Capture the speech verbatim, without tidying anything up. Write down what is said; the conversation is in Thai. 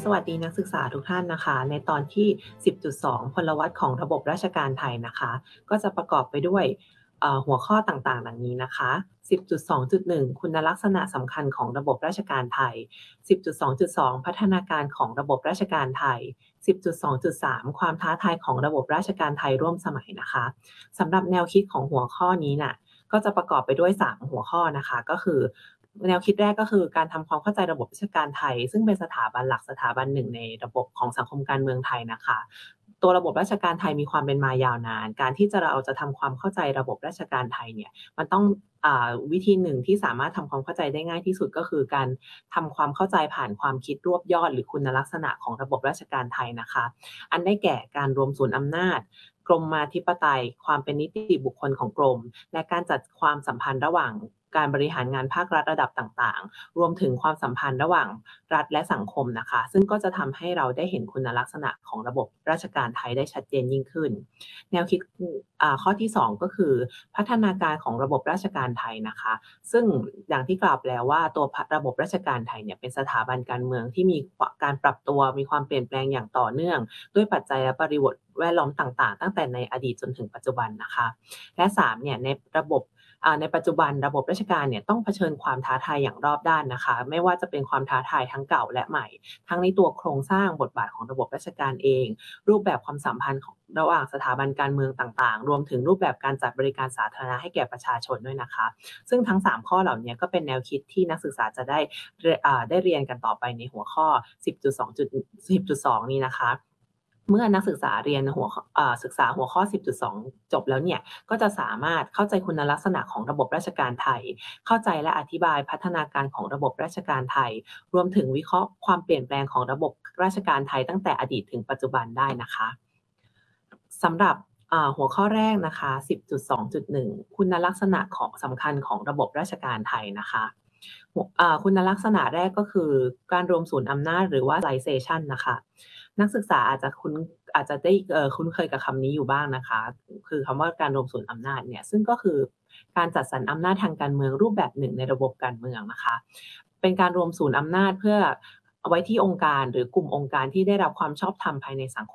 วัสดีนักศึกษาทุกท่านนะคะในตอนที่ สิบจุดสอง พลวัตของระบบราชการไทยนะคะก็จะประกอบไปด้วยเอ่อหัวข้อต่างๆดังนี้นะคะ สิบจุดสองจุดหนึ่ง คุณลักษณะสำคัญของระบบราชการไทย สิบจุดสองจุดสอง พัฒนาการของระบบราชการไทย สิบจุดสองจุดสาม ความท้าทายของระบบราชการไทยร่วมสมัยนะคะสำหรับแนวคิดของหัวข้อนี้น่ะก็จะประกอบไปด้วยสามหัวข้อนะคะก็คือแนวคิดแรกก็คือการทำความเข้าใจระบบราชการไทยซึ่งเป็นสถาบันหลักสถาบันหนึ่งในระบบของสังคมการเมืองไทยนะคะตัวระบบราชการไทยมีความเป็นมายาวนานการที่จะเราจะทำความเข้าใจระบบราชการไทยเนี่ยมันต้องอ่าวิธีหนึ่งที่สามารถทำความเข้าใจได้ง่ายที่สุดก็คือการทำความเข้าใจผ่านความคิดรวบยอดหรือคุณลักษณะของระบบราชการไทยนะคะอันได้แก่การรวมศูนย์อำนาจกรมมาธิปไตยความเป็นนิติบุคคลของกรมและการจัดความสัมพันธ์ระหว่างการบริหารงานภาครัฐระดับต่างๆรวมถึงความสัมพันธ์ระหว่างรัฐและสังคมนะคะซึ่งก็จะทำให้เราได้เห็นคุณลักษณะของระบบราชการไทยได้ชัดเจนยิ่งขึ้นแนวคิดอ่าข้อที่สองก็คือพัฒนาการของระบบราชการไทยนะคะซึ่งอย่างที่กล่าวไปแล้วว่าตัวระบบราชการไทยเนี่ยเป็นสถาบันการเมืองที่มีการปรับตัวมีความเปลี่ยนแปลงอย่างต่อเนื่องด้วยปัจจัยและบริบทแวดล้อมต่างๆตั้งแต่ในอดีตจนถึงปัจจุบันนะคะและสามเนี่ยในระบบอ่าในปัจจุบันระบบราชการเนี่ยต้องเผชิญความท้าทายอย่างรอบด้านนะคะไม่ว่าจะเป็นความท้าทายทั้งเก่าและใหม่ทั้งในตัวโครงสร้างบทบาทของระบบราชการเองรูปแบบความสัมพันธ์ของระหว่างสถาบันการเมืองต่างๆรวมถึงรูปแบบการจัดบริการสาธารณะให้แก่ประชาชนด้วยนะคะซึ่งทั้งสามข้อเหล่านี้ก็เป็นแนวคิดที่นักศึกษาจะได้อ่าได้เรียนกันต่อไปในหัวข้อ สิบจุดสอง สิบจุดสอง นี้นะคะเมื่อนักศึกษาเรียนหัวอ่าศึกษาหัวข้อ สิบจุดสอง จบแล้วเนี่ยก็จะสามารถเข้าใจคุณลักษณะของระบบราชการไทยเข้าใจและอธิบายพัฒนาการของระบบราชการไทยรวมถึงวิเคราะห์ความเปลี่ยนแปลงของระบบราชการไทยตั้งแต่อดีตถึงปัจจุบันได้นะคะสำหรับอ่าหัวข้อแรกนะคะ สิบจุดสองจุดหนึ่ง คุณลักษณะของสำคัญของระบบราชการไทยนะคะหัวอ่าคุณลักษณะแรกก็คือการรวมศูนย์อำนาจหรือว่า centralization นะคะนักศึกษาอาจจะคุ้นอาจจะได้เอ่อคุ้นเคยกับคำนี้อยู่บ้างนะคะคือคำว่าการรวมศูนย์อำนาจเนี่ยซึ่งก็คือการจัดสรรอำนาจทางการเมืองรูปแบบหนึ่งในระบบการเมืองนะคะเป็นการรวมศูนย์อำนาจเพื่อเอาไว้ที่องค์การหรือกลุ่มองค์การที่ได้รับความชอบธรรมภายในสังค